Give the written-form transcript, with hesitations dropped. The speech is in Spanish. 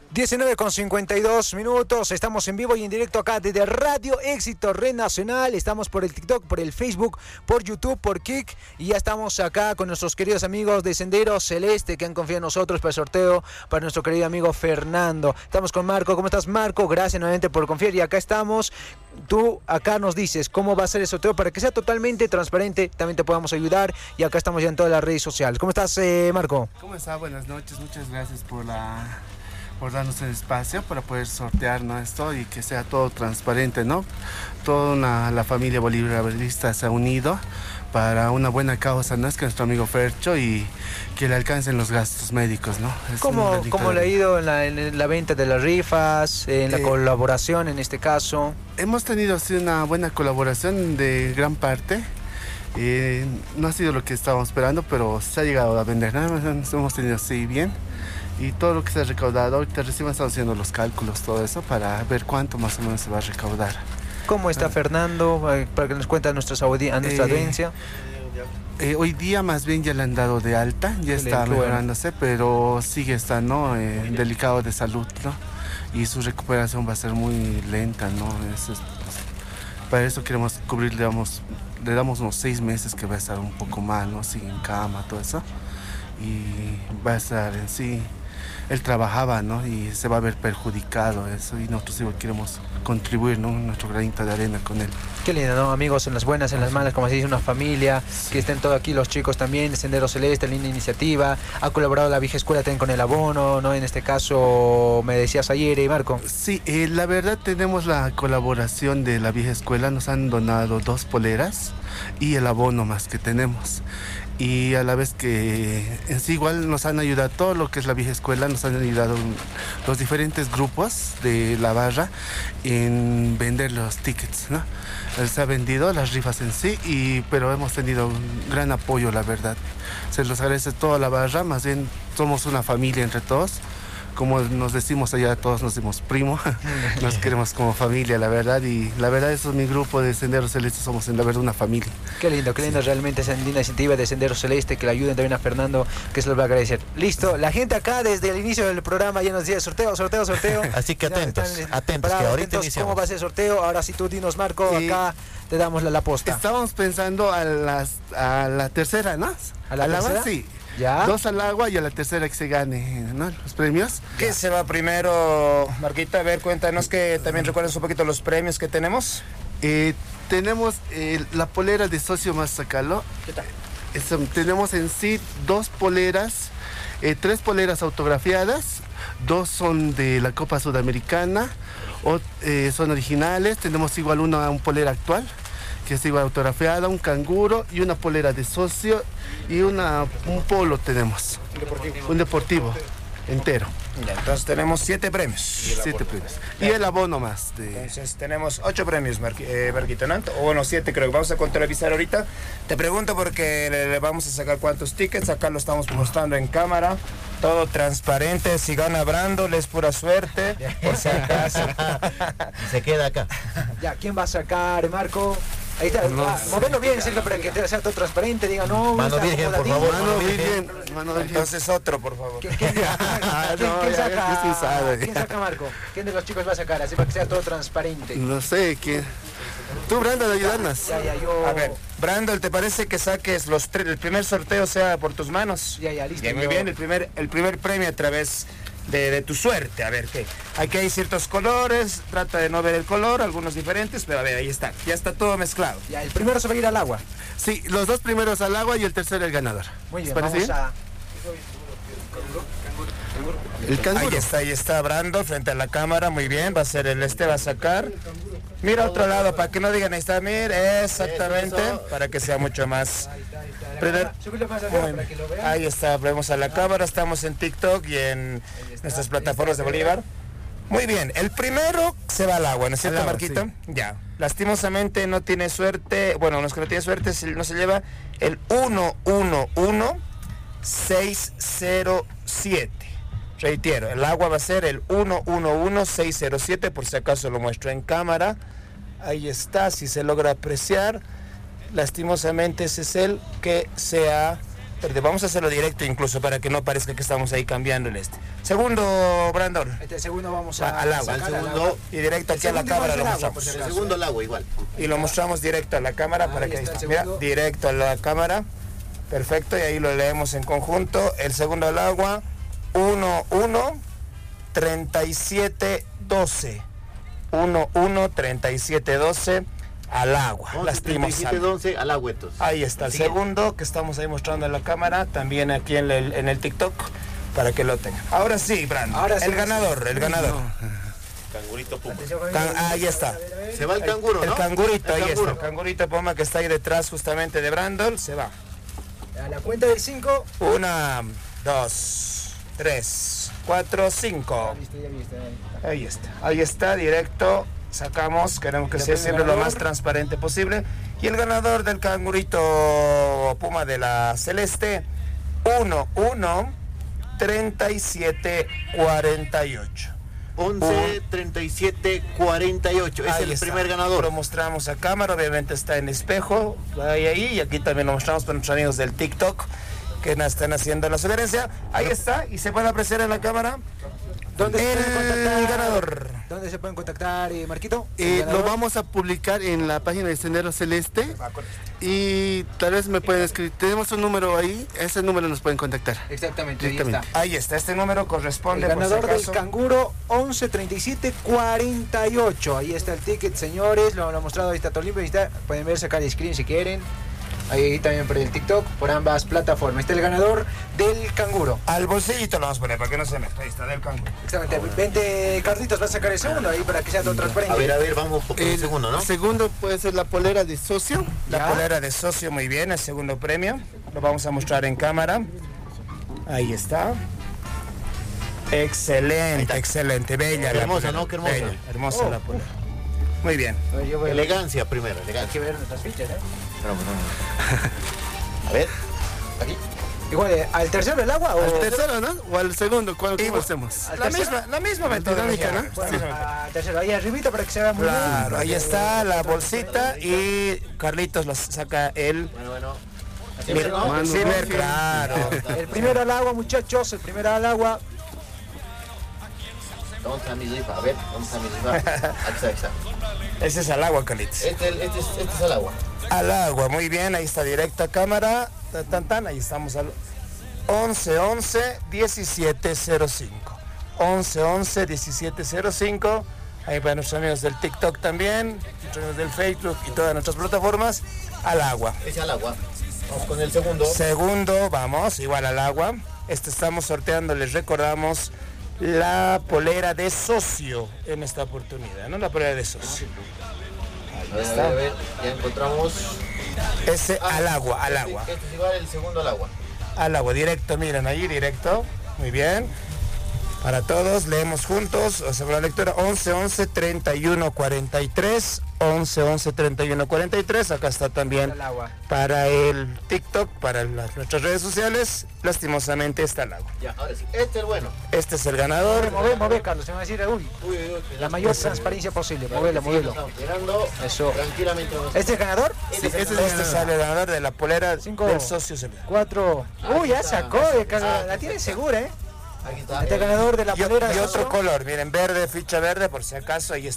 19:52, estamos en vivo y en directo acá desde Radio Éxito Red Nacional. Estamos por el TikTok, por el Facebook, por YouTube, por Kik, y ya estamos acá con nuestros queridos amigos de Sendero Celeste que han confiado en nosotros para el sorteo para nuestro querido amigo Fernando. Estamos con Marco. ¿Cómo estás, Marco? Gracias nuevamente por confiar, y acá estamos. Tú acá nos dices cómo va a ser el sorteo para que sea totalmente transparente, también te podamos ayudar, y acá estamos ya en todas las redes sociales. ¿Cómo estás, Marco? ¿Cómo está? Buenas noches, muchas gracias por darnos el espacio para poder sortear, ¿no?, esto, y que sea todo transparente, ¿no? La familia bolivarista se ha unido para una buena causa, ¿no? Es que nuestro amigo Fercho, y que le alcancen los gastos médicos, ¿no? ¿Cómo le ha ido en la venta de las rifas, en la colaboración en este caso? Hemos tenido así una buena colaboración de gran parte. No ha sido lo que estábamos esperando, pero se ha llegado a vender, ¿no? Hemos tenido así bien. Y todo lo que se ha recaudado, ahorita recién estamos haciendo los cálculos, todo eso, para ver cuánto más o menos se va a recaudar. ¿Cómo está Fernando? Para que nos cuente a nuestra audiencia. Hoy día más bien ya le han dado de alta, ya está mejorándose, pero sigue estando delicado de salud, ¿no? Y su recuperación va a ser muy lenta, ¿no? Para eso queremos cubrir, le damos unos 6 meses que va a estar un poco mal, ¿no? Sigue en cama, todo eso. Y va a estar en sí. Él trabajaba, ¿no? Y se va a ver perjudicado eso, y nosotros igual queremos contribuir, ¿no?, nuestro granito de arena con él. Qué lindo, ¿no? Amigos, en las buenas, en las malas, como se dice, una familia, que estén todos aquí los chicos también, Sendero Celeste, linda iniciativa. Ha colaborado la vieja escuela también con el abono, ¿no? En este caso, me decías ayer, Marco. Sí, la verdad tenemos la colaboración de la vieja escuela, nos han donado 2 poleras y el abono más que tenemos. Y a la vez que en sí igual nos han ayudado todo lo que es la vieja escuela, nos han ayudado los diferentes grupos de la barra en vender los tickets, ¿no? Se ha vendido las rifas en sí, pero hemos tenido un gran apoyo, la verdad. Se los agradece toda la barra, más bien somos una familia entre todos. Como nos decimos allá, todos nos decimos primo, nos queremos como familia, la verdad, y la verdad eso es mi grupo de Sendero Celeste, somos en la verdad una familia. Qué lindo, sí. Realmente esa linda iniciativa de Sendero Celeste, que le ayuden también a Fernando, que se los va a agradecer. Listo, la gente acá desde el inicio del programa ya nos dice sorteo. Así que atentos, que ahorita iniciamos. ¿Cómo va a ser el sorteo? Ahora sí tú dinos, Marco, acá te damos la posta. Estábamos pensando a la tercera, ¿no? ¿A la tercera? Sí. ¿Ya? 2 al agua y a la tercera que se gane, ¿no?, los premios. ¿Qué se va primero, Marquita? A ver, cuéntanos, que también recuerdas un poquito los premios que tenemos. Tenemos la polera de socio más sacalo. ¿Qué tal? Tenemos en sí 2 poleras, 3 poleras autografiadas, 2 son de la Copa Sudamericana, son originales. Tenemos igual un polera actual, que es igual autografiada, un canguro y una polera de socio, y un polo tenemos. Un deportivo entero. Ya, entonces tenemos 7 premios. 7 premios. Y el abono más. Entonces tenemos 8 premios, Marquito, ¿no? O bueno, 7 creo que vamos a contabilizar ahorita. Te pregunto porque le vamos a sacar cuántos tickets. Acá lo estamos mostrando en cámara. Todo transparente. Si gana Brando, es pura suerte. Por si acaso. Se queda acá. Ya, ¿quién va a sacar, Marco? Ahí está, moverlo bien, Silvio, para que sea todo transparente, diga no. Mano virgen, por favor. Mano virgen. Entonces otro, por favor. ¿Quién saca, Marco? ¿Quién de los chicos va a sacar? Así para que sea todo transparente. No sé, ¿quién? Tú, Brandon, ayudarnos. Yo... A ver, Brandon, ¿te parece que saques el primer sorteo sea por tus manos? Ya, listo. Bien, muy bien, el primer premio a través de tu suerte. A ver, ¿qué? Aquí hay ciertos colores, trata de no ver el color, algunos diferentes, pero a ver, ahí está, ya está todo mezclado. Ya, el primero se va a ir al agua. Sí, los 2 primeros al agua y el tercero el ganador. Muy bien, vamos bien? El canguro. Ahí está Brando frente a la cámara, muy bien, va a ser va a sacar. Mira otro lado, para que no digan, ahí está, mira, exactamente, para que sea mucho más... Ahí está, vemos a la cámara, estamos en TikTok y en nuestras plataformas de Bolívar. Muy bien, el primero se va al agua, ¿no es cierto, Marquito? Sí. Ya, lastimosamente no tiene suerte, bueno, no es que no tiene suerte, no se lleva el 111607. Reitero, el agua va a ser el 111607, por si acaso lo muestro en cámara. Ahí está, si se logra apreciar. Lastimosamente ese es el que se ha Pero vamos a hacerlo directo incluso para que no parezca que estamos ahí cambiando el este. Segundo, Brandon. Este segundo vamos al agua. El segundo y directo aquí a la cámara lo mostramos. El segundo al agua igual. Y lo mostramos directo a la cámara para que ahí está. Mira, directo a la cámara. Perfecto, y ahí lo leemos en conjunto. El segundo al agua, 11-37-12. 11-37-12 al agua. 37-12 al agua entonces. Ahí está el segundo que estamos ahí mostrando en la cámara, también aquí en el TikTok, para que lo tengan. Ahora sí, Brandon, el ganador. Cangurito Puma. Ahí está. Se va el canguro, ¿no? El cangurito, ahí está. El cangurito Puma que está ahí detrás justamente de Brandon, se va. A la cuenta de 5. 1, 2, 3, 4, 5. Ahí está, directo. Sacamos, queremos que sea siempre lo más transparente posible. Y el ganador del cangurito Puma de la Celeste, 11-37-48. 11-37-48, es el primer ganador. Lo mostramos a cámara, obviamente está en espejo, ahí, y aquí también lo mostramos para nuestros amigos del TikTok que nos están haciendo la sugerencia. Ahí está, y se puede apreciar en la cámara. ¿Dónde se pueden el contactar? ganador? ¿Dónde se pueden contactar, Marquito? Lo vamos a publicar en la página de Sendero Celeste y tal vez me pueden escribir. Tenemos un número ahí, ese número nos pueden contactar. Exactamente, Ahí está, este número corresponde. El ganador del canguro, 11-37-48. Ahí está el ticket, señores. Lo ha mostrado, ahí está todo limpio. Ahí está. Pueden ver, sacar el screen si quieren. Ahí también por el TikTok, por ambas plataformas. Está el ganador del canguro. Al bolsillito lo vamos a poner para que no se mezcle. Ahí está, del canguro. Exactamente. Vente, Carlitos, va a sacar el segundo ahí para que sea todo transparente. A ver, vamos por el segundo, ¿no? El segundo puede ser la polera de socio. La polera de socio, muy bien, el segundo premio. Lo vamos a mostrar en cámara. Ahí está. Excelente, excelente. Bella. Qué hermosa, ¿no? Qué hermosa. Bella, hermosa la polera. Muy bien. Elegancia primero, elegancia. Hay que ver nuestras fichas, ¿eh? No. A ver, aquí. Igual, ¿al tercero el agua o...? Al tercero, ¿no? O al segundo, ¿cómo hacemos? La misma metodología, ¿no? Al tercero, ahí arribita para que se vea muy bien. Claro, ahí está la bolsita y Carlitos lo saca él. Bueno. Claro. El primero al agua, muchachos, el primero al agua. ¿Dónde está mi rifa? A ver, ¿dónde está mi rifa? Aquí está. Ese es al agua, Carlitos. Este es al agua. Al agua, muy bien, ahí está directa cámara. Ahí estamos al 11-11-1705. 11-11-1705. Ahí para nuestros amigos del TikTok también, nuestros amigos del Facebook y todas nuestras plataformas. Al agua. Es al agua. Vamos con el segundo. Segundo, vamos, igual al agua. Estamos sorteando, les recordamos, la polera de socio en esta oportunidad, ¿no? La polera de socio. Ahí está. A ver, ya encontramos. Ese al agua. Este es igual el segundo al agua. Al agua, directo, miren ahí, directo. Muy bien. Para todos, leemos juntos, o sea, la lectura 11-11-31-43, 11-11-31-43, acá está también para el TikTok, para nuestras redes sociales, lastimosamente está el agua. Ya, ahora sí, este es el bueno. Este es el ganador. Move, Carlos, se me va a decir, la mayor transparencia posible, movelo. Estamos mirando. Eso. Tranquilamente. ¿Este es el ganador? Este es el ganador de la polera del socio. 4. Ya sacó, la tiene segura, ¿eh? Aquí está. Este ganador de la polera y otro color, miren, verde, ficha verde, por si acaso, ahí está.